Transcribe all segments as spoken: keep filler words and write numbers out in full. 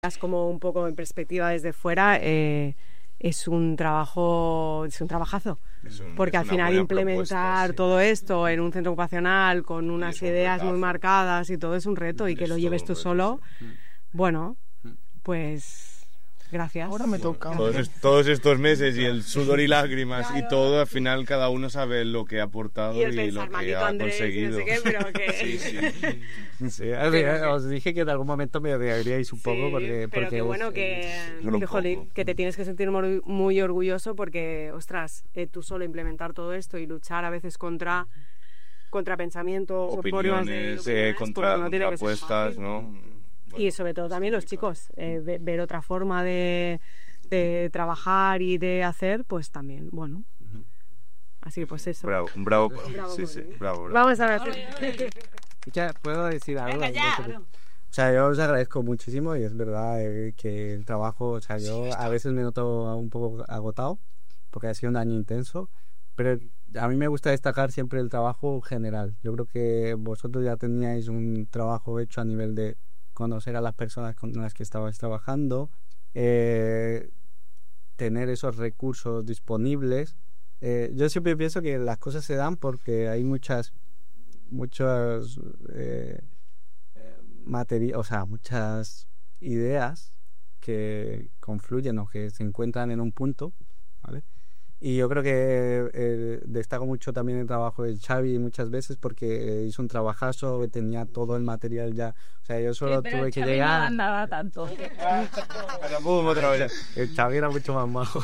como un poco en perspectiva desde fuera, eh, es un trabajo, es un trabajazo. Es un, porque es al final implementar sí. todo esto en un centro ocupacional con unas ideas retazo. muy marcadas y todo es un reto, y que es lo lleves tú reto, solo, sí. bueno, pues gracias. Ahora me toca. Todos, est todos estos meses y el sudor y lágrimas claro. y todo, al final cada uno sabe lo que ha aportado y, y lo que ha Andrés, conseguido. No sé qué, pero que... sí, sí. sí, os dije que en algún momento me odiaríais un sí, poco porque... pero porque que bueno, es, que, es, que, jolín, que te tienes que sentir muy, muy orgulloso porque, ostras, eh, tú solo implementar todo esto y luchar a veces contra... contra pensamientos, opiniones, de, eh, contra, no contrapuestas, ¿no? Bueno, y sobre todo también los chicos, eh, ver, ver otra forma de, de trabajar y de hacer, pues también, bueno. Uh-huh. Así que pues eso. Bravo, un bravo, bravo, sí, sí, bravo, bravo. Vamos a ver. Ya, ¿puedo decir algo? Venga, ya. O sea, yo os agradezco muchísimo y es verdad eh, que el trabajo, o sea, yo sí, a veces me noto un poco agotado porque ha sido un año intenso, pero a mí me gusta destacar siempre el trabajo general. Yo creo que vosotros ya teníais un trabajo hecho a nivel de conocer a las personas con las que estabais trabajando, eh, tener esos recursos disponibles. Eh, yo siempre pienso que las cosas se dan porque hay muchas, muchas eh, materias, o sea, muchas ideas que confluyen o que se encuentran en un punto, ¿vale? Y yo creo que eh, destaco mucho también el trabajo de Xavi muchas veces porque hizo un trabajazo, tenía todo el material ya. O sea, yo solo sí, tuve que Xavi llegar... no andaba tanto. otra vez. El Xavi era mucho más majo.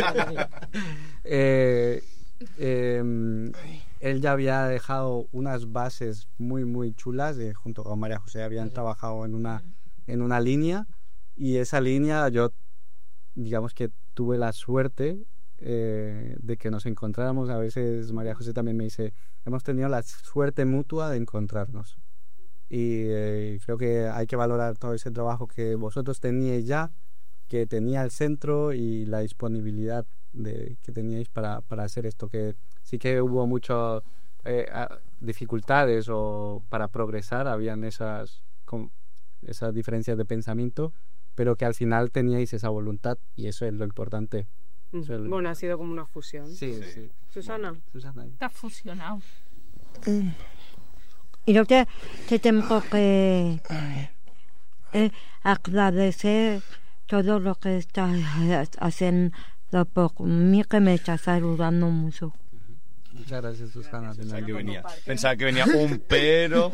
eh, eh, él ya había dejado unas bases muy, muy chulas. Eh, junto con María José habían trabajado en una, en una línea. Y esa línea yo, digamos que tuve la suerte... Eh, de que nos encontráramos. A veces María José también me dice, hemos tenido la suerte mutua de encontrarnos, y eh, creo que hay que valorar todo ese trabajo que vosotros teníais ya, que tenía el centro, y la disponibilidad de, que teníais para, para hacer esto, que sí que hubo muchas eh, dificultades o para progresar, habían esas, con, esas diferencias de pensamiento, pero que al final teníais esa voluntad, y eso es lo importante. El... Bueno, ha sido como una fusión. Sí, sí. sí. Susana. Susana. Está fusionado. Mm. Y lo que te tengo que eh, agradecer todo lo que estás haciendo por mí, que me está saludando mucho. Muchas gracias, Susana. Pensaba que venía, pensaba que venía un pero.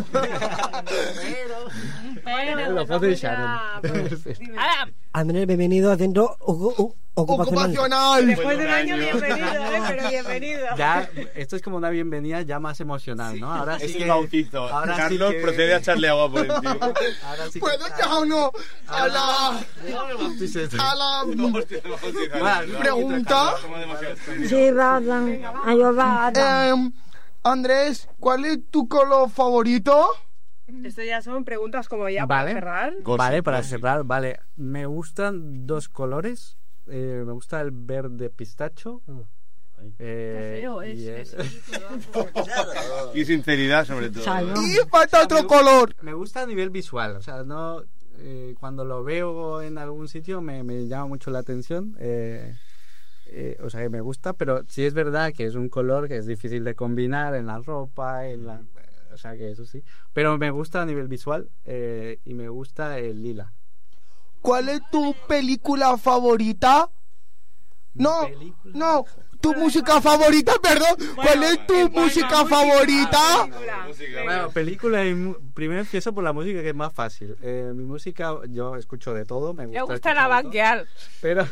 pero. Lo puedo echar. Andrés, bienvenido a Centro Ocupacional. Ocupacional. Después de un año, bienvenido, ¿eh? Pero bienvenido. Ya, esto es como una bienvenida ya más emocional, ¿no? Ahora sí es que... el bautizo. Ahora Carlos sí que... procede a echarle agua por encima. Ahora sí ¿Puedo que... ya o no? A la... A la... pregunta. Sí, va, va. Eh, Andrés, ¿cuál es tu color favorito? Esto ya son preguntas como ya vale. para cerrar. Vale, para cerrar, vale. Me gustan dos colores. Eh, me gusta el verde pistacho. Eh, Qué feo es. Y, es... y sinceridad, sobre todo. ¿no? Y falta otro me, color. Me gusta a nivel visual. O sea, no eh, cuando lo veo en algún sitio me, me llama mucho la atención. Eh, Eh, o sea que me gusta, pero sí es verdad que es un color que es difícil de combinar en la ropa, en la, o sea que eso sí, pero me gusta a nivel visual eh, y me gusta el lila. ¿Cuál es tu película favorita? No, película? no, tu música favorita, perdón. Bueno, ¿cuál es tu música favorita? Película. Bueno, película y mu- primero empiezo por la música, que es más fácil. Eh, mi música, yo escucho de todo, me gusta. Me gusta la banqueal. Pero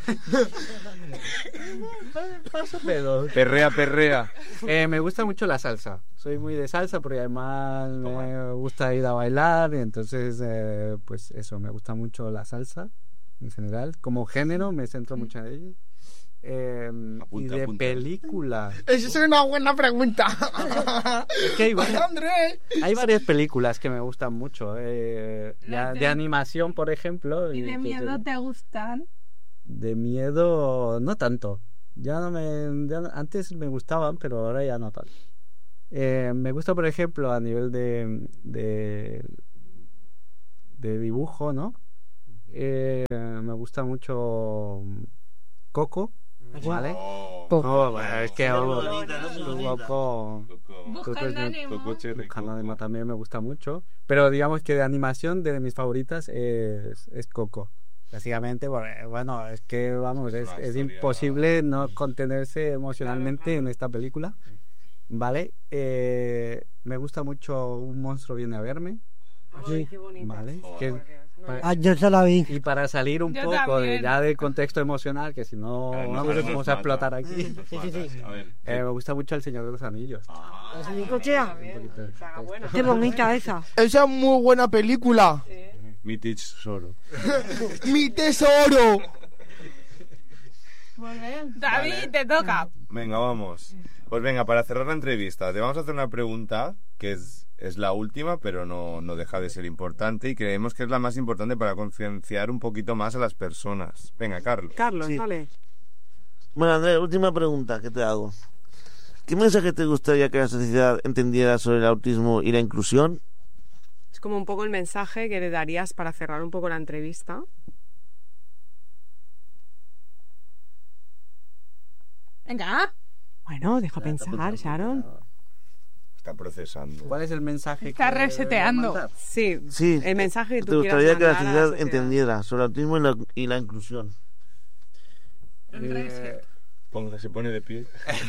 paso pedo. Perrea, perrea. Eh, me gusta mucho la salsa. Soy muy de salsa porque además me gusta ir a bailar, y entonces eh, pues eso, me gusta mucho la salsa en general. Como género me centro mucho en ella. Eh, apunta, y de apunta. Películas. Esa es una buena pregunta. Es que hay, varias, Andrés. hay varias películas que me gustan mucho. Eh, de, de animación, por ejemplo. ¿Y de y, miedo te gustan? De miedo, no tanto. Ya no me. Ya, antes me gustaban, pero ahora ya no tanto. Eh, me gusta, por ejemplo, a nivel de, de, de dibujo, ¿no? Eh, me gusta mucho Coco, ¿vale? Oh, Oh, bueno, es que oh, Coco, Buscando a Nemo. Coco Cherry Buscando a Coco. Nemo también me gusta mucho. Pero digamos que de animación, de mis favoritas es, es Coco. Básicamente, bueno, es que vamos, es, Una es historia- imposible no contenerse emocionalmente en esta película, ¿vale? Eh, me gusta mucho Un monstruo viene a verme, Ay, qué bonito. ¿vale? Que- Ah, yo se la vi. y para salir un Yo poco de, también. ya del contexto emocional, que si no, Claro, vamos, nos vamos mata. a explotar aquí. Nos matas. A ver, Eh, me gusta mucho El Señor de los Anillos. Escucha, Un poquito de- Está buena. qué bonita esa. Esa es muy buena película. mi tesoro. ¡Mi tesoro! David, te toca. Venga, vamos. Pues venga, para cerrar la entrevista, te vamos a hacer una pregunta que es, es la última, pero no, no deja de ser importante y creemos que es la más importante para concienciar un poquito más a las personas. Venga, Carlos. Carlos, Sí. dale. Bueno, Andrés, última pregunta que te hago. ¿Qué mensaje te gustaría que la sociedad entendiera sobre el autismo y la inclusión? Es como un poco el mensaje que le darías para cerrar un poco la entrevista. Venga. Bueno, deja pensar, Sharon. Está procesando. ¿Cuál es el mensaje? Está que reseteando. mandar? Sí, Sí. el mensaje que ¿Te tú quieras gustaría que la mandar a sociedad, sociedad. entendiera sobre el autismo y la, y la inclusión? Eh, Ponga, se pone de pie.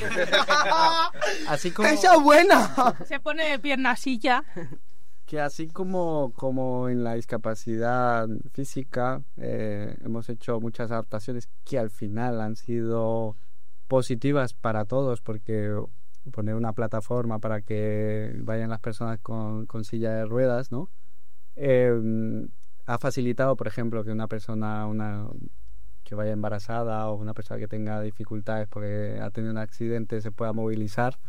así como ¡Esa es buena! Se pone de pierna silla. que así como, como en la discapacidad física eh, hemos hecho muchas adaptaciones que al final han sido positivas para todos, porque poner una plataforma para que vayan las personas con, con silla de ruedas, ¿no? Eh, ha facilitado, por ejemplo, que una persona una que vaya embarazada o una persona que tenga dificultades porque ha tenido un accidente se pueda movilizar.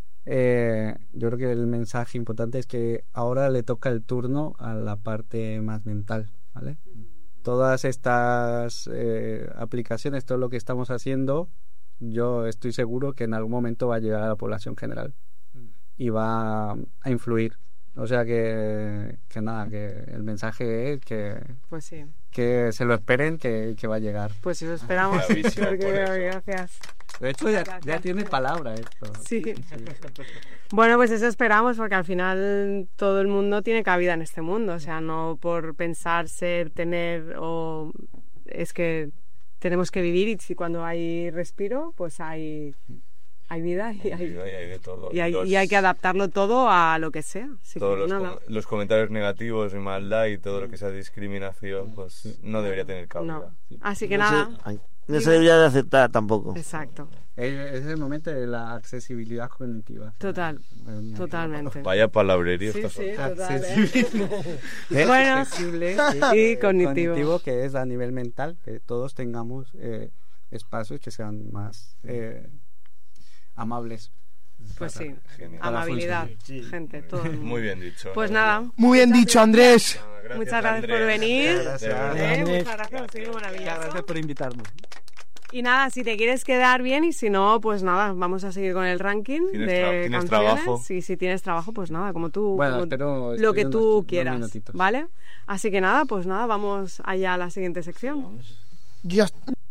Eh, yo creo que el mensaje importante es que ahora le toca el turno a la parte más mental, ¿vale? Todas estas eh, aplicaciones, todo lo que estamos haciendo, yo estoy seguro que en algún momento va a llegar a la población general y va a influir. O sea que, que nada, que el mensaje es que, Pues sí, que se lo esperen, que, que va a llegar. pues eso esperamos. Bravísimo Porque- por eso. gracias. De hecho, ya, ya tiene palabra esto. Sí. Bueno, pues eso esperamos, porque al final todo el mundo tiene cabida en este mundo. O sea, no por pensar, ser, tener, o es que tenemos que vivir, y si cuando hay respiro, pues hay, hay vida y hay, Y hay de todo. y hay, Los- y hay que adaptarlo todo a lo que sea. Así todos que los, nada. com- los comentarios negativos y maldad y todo lo que sea discriminación, pues no debería tener cabida. No. Así que No nada. se, ay, no se debería de aceptar tampoco. Exacto. Es, es el momento de la accesibilidad cognitiva. Total. Totalmente. Vaya palabrería Sí, esta sí, zona. total, ¿eh? Accesible. Bueno, Accesible y cognitivo. que es a nivel mental, que todos tengamos eh, espacios que sean más eh, amables. Pues sí. Genial. Amabilidad, gente, todo. el mundo. Muy bien dicho. Pues la nada, Muy bien dicho, Andrés. verdad. Gracias, muchas gracias por Andrés. venir. Gracias. De verdad. Eh, Andrés. muchas gracias, ha sido maravilloso. Gracias por invitarme. Y nada, si te quieres quedar bien, y si no, pues nada, vamos a seguir con el ranking ¿Tienes de tra- tienes canciones. trabajo? Y si tienes trabajo, pues nada, como tú, Bueno, como espero- lo que estoy tú unos- unos quieras, minutitos. ¿vale? Así que nada, pues nada, vamos allá a la siguiente sección. Ya.